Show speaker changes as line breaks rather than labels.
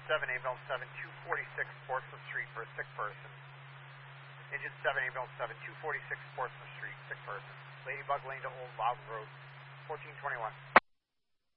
7, ambulance 7, 246 Portsmouth Street for a sick person. Engine 7, ambulance 7, 246 Portsmouth Street, sick person. Ladybug Lane to Old Loudon Road, 1421.